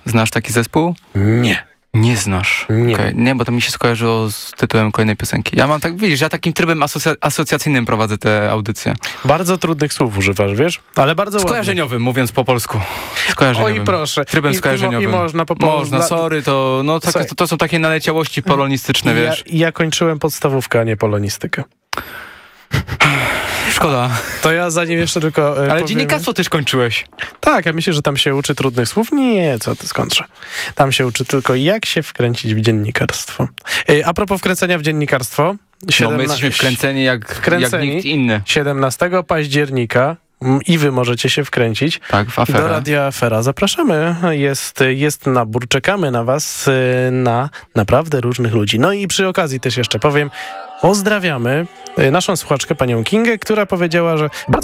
Znasz taki zespół? Nie. Nie znasz. Nie. Okay. Nie, bo to mi się skojarzyło z tytułem kolejnej piosenki. Ja mam tak, widzisz, ja takim trybem asocjacyjnym prowadzę te audycje. Bardzo trudnych słów używasz, wiesz? Ale bardzo ładnie. Skojarzeniowym, mówiąc po polsku. Skojarzeniowym. Oj, proszę. Trybem skojarzeniowym. I można po polsku. Można, sorry, to, no, to są takie naleciałości polonistyczne, wiesz. Ja kończyłem podstawówkę, a nie polonistykę. Szkoda. To ja zanim jeszcze tylko Ale powiem... dziennikarstwo też kończyłeś. Tak, ja myślę, że tam się uczy trudnych słów. Nie, co ty skądże. Tam się uczy tylko jak się wkręcić w dziennikarstwo. A propos wkręcenia w dziennikarstwo... No, my jesteśmy wkręceni jak nikt inny. 17 października i wy możecie się wkręcić. Tak, w aferę. Do Radia Afera zapraszamy. Jest nabór. Czekamy na was, na naprawdę różnych ludzi. No i przy okazji też jeszcze powiem, pozdrawiamy naszą słuchaczkę, panią Kingę, która powiedziała, że bardzo